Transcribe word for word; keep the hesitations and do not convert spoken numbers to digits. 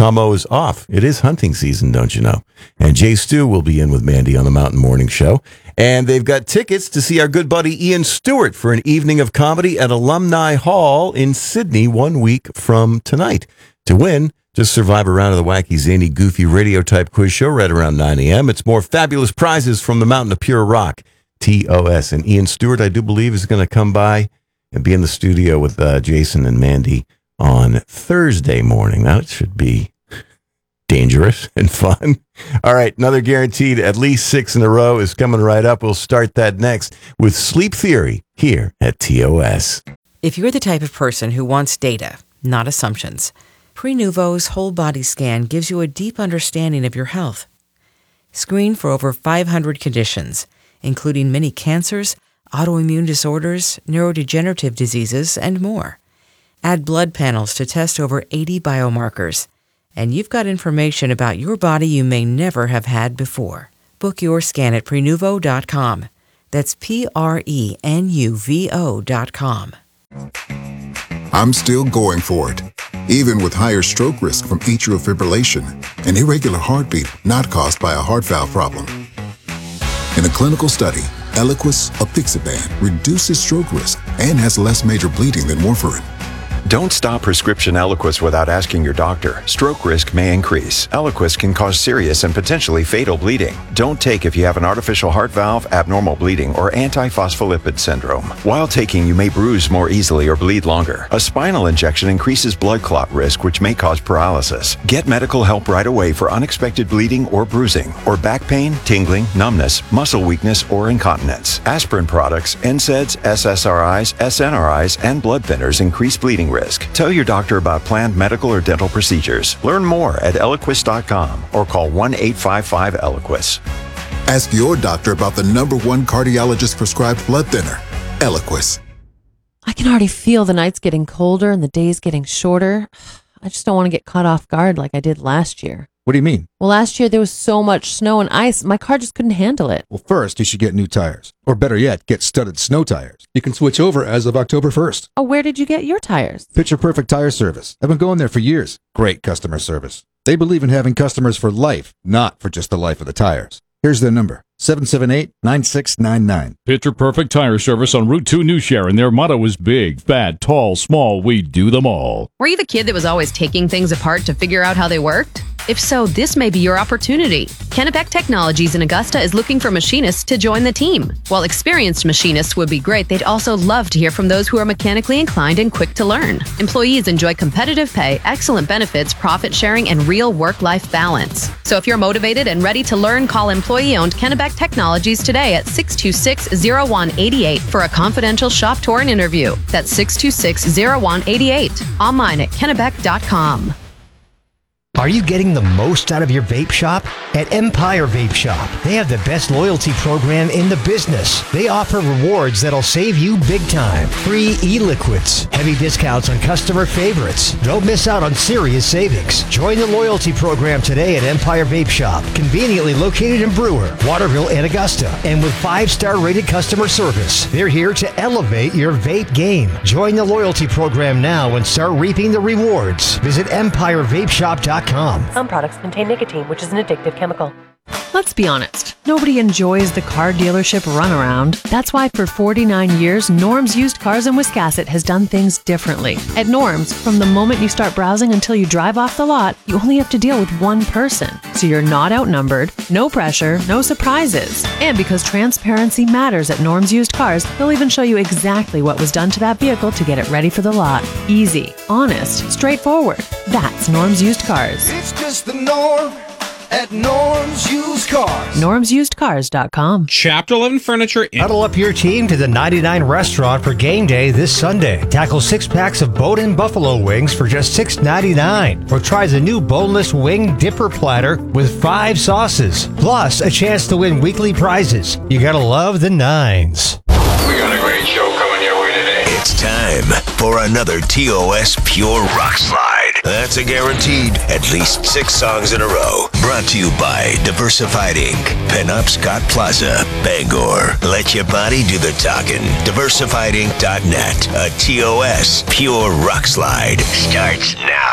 Tomo is off. It is hunting season, don't you know? And Jay Stu will be in with Mandy on the Mountain Morning Show. And they've got tickets to see our good buddy Ian Stewart for an evening of comedy at Alumni Hall in Sydney one week from tonight. To win, just survive a round of the wacky, zany, goofy radio-type quiz show right around nine a.m. It's more fabulous prizes from the Mountain of Pure Rock, T O S. And Ian Stewart, I do believe, is going to come by and be in the studio with uh, Jason and Mandy on Thursday morning. Now, it should be dangerous and fun. All right, another guaranteed at least six in a row is coming right up. We'll start that next with Sleep Theory here at T O S. If you're the type of person who wants data, not assumptions, Prenuvo's whole body scan gives you a deep understanding of your health. Screen for over five hundred conditions, including many cancers, autoimmune disorders, neurodegenerative diseases, and more. Add blood panels to test over eighty biomarkers, and you've got information about your body you may never have had before. Book your scan at Prenuvo dot com. That's P R E N U V O dot com. I'm still going for it, even with higher stroke risk from atrial fibrillation, an irregular heartbeat not caused by a heart valve problem. In a clinical study, Eliquis apixaban reduces stroke risk and has less major bleeding than warfarin. Don't stop prescription Eliquis without asking your doctor. Stroke risk may increase. Eliquis can cause serious and potentially fatal bleeding. Don't take if you have an artificial heart valve, abnormal bleeding, or antiphospholipid syndrome. While taking, you may bruise more easily or bleed longer. A spinal injection increases blood clot risk, which may cause paralysis. Get medical help right away for unexpected bleeding or bruising, or back pain, tingling, numbness, muscle weakness, or incontinence. Aspirin products, N SAIDs, S S R Is, S N R Is, and blood thinners increase bleeding risk. Tell your doctor about planned medical or dental procedures. Learn more at Eliquis dot com or call one eight five five Eliquis. Ask your doctor about the number one cardiologist prescribed blood thinner, Eliquis. I can already feel the nights getting colder and the days getting shorter. I just don't want to get caught off guard like I did last year. What do you mean? Well, last year there was so much snow and ice, my car just couldn't handle it. Well, first, you should get new tires. Or better yet, get studded snow tires. You can switch over as of October first. Oh, where did you get your tires? Picture Perfect Tire Service. I've been going there for years. Great customer service. They believe in having customers for life, not for just the life of the tires. Here's their number, seven seven eight, nine six nine nine. Picture Perfect Tire Service on Route two New Sharon. Their motto is big, fat, tall, small, we do them all. Were you the kid that was always taking things apart to figure out how they worked? If so, this may be your opportunity. Kennebec Technologies in Augusta is looking for machinists to join the team. While experienced machinists would be great, they'd also love to hear from those who are mechanically inclined and quick to learn. Employees enjoy competitive pay, excellent benefits, profit sharing, and real work-life balance. So if you're motivated and ready to learn, call employee-owned Kennebec Technologies today at six two six, zero one eight eight for a confidential shop tour and interview. That's six two six, zero one eight eight. Online at kennebec dot com. Are you getting the most out of your vape shop? At Empire Vape Shop, they have the best loyalty program in the business. They offer rewards that'll save you big time. Free e-liquids, heavy discounts on customer favorites. Don't miss out on serious savings. Join the loyalty program today at Empire Vape Shop, conveniently located in Brewer, Waterville, and Augusta. And with five-star rated customer service, they're here to elevate your vape game. Join the loyalty program now and start reaping the rewards. Visit empire vape shop dot com. Some products contain nicotine, which is an addictive chemical. Let's be honest. Nobody enjoys the car dealership runaround. That's why for forty-nine years, Norm's Used Cars in Wiscasset has done things differently. At Norm's, from the moment you start browsing until you drive off the lot, you only have to deal with one person. So you're not outnumbered, no pressure, no surprises. And because transparency matters at Norm's Used Cars, they'll even show you exactly what was done to that vehicle to get it ready for the lot. Easy, honest, straightforward. That's Norm's Used Cars. It's just the norm at Norm's Used Cars. norms used cars dot com. Chapter eleven Furniture. In- Huddle up your team to the ninety-nine restaurant for game day this Sunday. Tackle six packs of bone-in buffalo wings for just six ninety-nine. Or try the new boneless wing dipper platter with five sauces. Plus, a chance to win weekly prizes. You gotta love the nines. We got a great show coming your way today. It's time for another T O S Pure Rock Slide. That's a guaranteed at least six songs in a row. Brought to you by Diversified Incorporated. Pinup Scott Plaza, Bangor. Let your body do the talking. diversified inc dot net. A T O S Pure Rock Slide starts now.